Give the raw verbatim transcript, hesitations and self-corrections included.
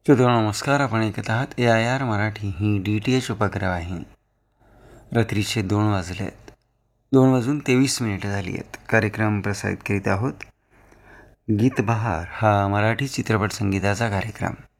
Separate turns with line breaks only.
श्रोतो नमस्कार. आपण ऐकत आहात ए I R Marathi he D T H उपग्रहवाहिनी. रात्रीचे दोन वाजले आहेत. दोन वाजून तेवीस मिनिटं झाली आहेत. कार्यक्रम प्रसारित करीत आहोत गीत बहार हा मराठी चित्रपट संगीताचा कार्यक्रम.